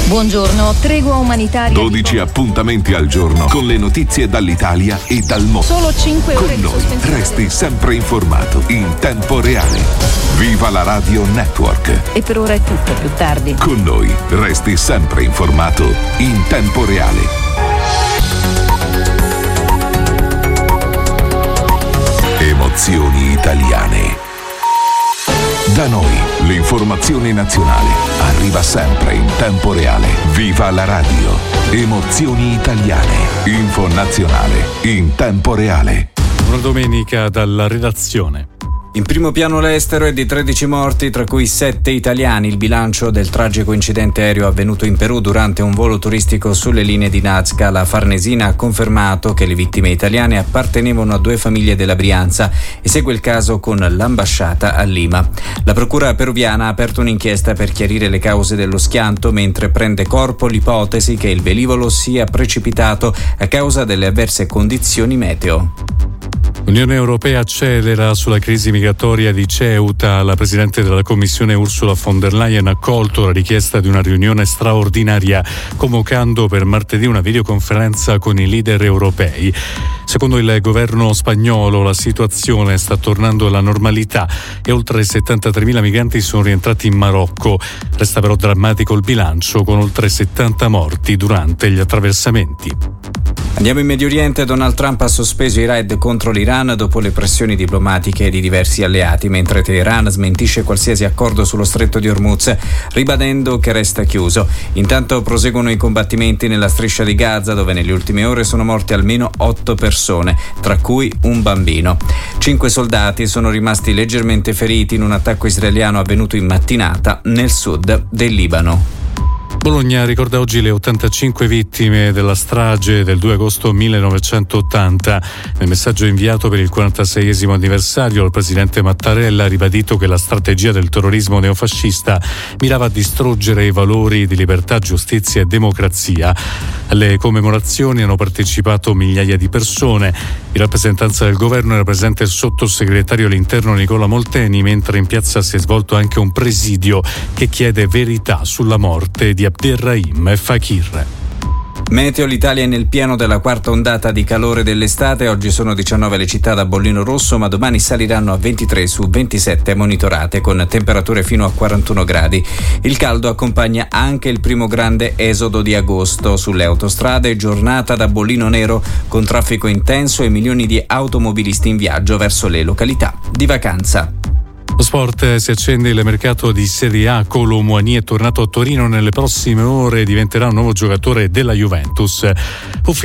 Buongiorno, tregua umanitaria. 12 appuntamenti al giorno con le notizie dall'Italia e dal mondo. Solo 5 ore con di noi sospensione. resti sempre informato in tempo reale. Viva la Radio Network. E per ora è tutto, più tardi. Con noi resti sempre informato in tempo reale. Emozioni italiane. Da noi l'informazione nazionale arriva sempre in tempo reale. Viva la radio. Emozioni italiane. Info nazionale in tempo reale. Una domenica dalla redazione. In primo piano l'estero è di 13 morti, tra cui 7 italiani. Il bilancio del tragico incidente aereo avvenuto in Perù durante un volo turistico sulle linee di Nazca. La Farnesina ha confermato che le vittime italiane appartenevano a 2 famiglie della Brianza e segue il caso con l'ambasciata a Lima. La procura peruviana ha aperto un'inchiesta per chiarire le cause dello schianto, mentre prende corpo l'ipotesi che il velivolo sia precipitato a causa delle avverse condizioni meteo. L'Unione Europea accelera sulla crisi migratoria di Ceuta. La Presidente della Commissione Ursula von der Leyen ha accolto la richiesta di una riunione straordinaria, convocando per martedì una videoconferenza con i leader europei. Secondo il governo spagnolo la situazione sta tornando alla normalità e oltre 73.000 migranti sono rientrati in Marocco. Resta però drammatico il bilancio, con oltre 70 morti durante gli attraversamenti. Andiamo in Medio Oriente. Donald Trump ha sospeso i raid contro l'Iran dopo le pressioni diplomatiche di diversi alleati, mentre Teheran smentisce qualsiasi accordo sullo stretto di Hormuz, ribadendo che resta chiuso. Intanto proseguono i combattimenti nella striscia di Gaza, dove nelle ultime ore sono morte almeno 8 persone, tra cui un bambino. 5 soldati sono rimasti leggermente feriti in un attacco israeliano avvenuto in mattinata nel sud del Libano. Bologna ricorda oggi le 85 vittime della strage del 2 agosto 1980. Nel messaggio inviato per il 46esimo anniversario, il presidente Mattarella ha ribadito che la strategia del terrorismo neofascista mirava a distruggere i valori di libertà, giustizia e democrazia. Alle commemorazioni hanno partecipato migliaia di persone. In rappresentanza del governo era presente il sottosegretario all'interno Nicola Molteni, mentre in piazza si è svolto anche un presidio che chiede verità sulla morte di Abderrahim Fakir. Meteo, l'Italia è nel pieno della quarta ondata di calore dell'estate. Oggi sono 19 le città da bollino rosso, ma domani saliranno a 23 su 27 monitorate, con temperature fino a 41 gradi. Il caldo accompagna anche il primo grande esodo di agosto. Sulle autostrade, giornata da bollino nero con traffico intenso e milioni di automobilisti in viaggio verso le località di vacanza. Lo sport, si accende il mercato di Serie A. Kolo Muani è tornato a Torino. Nelle prossime ore diventerà un nuovo giocatore della Juventus.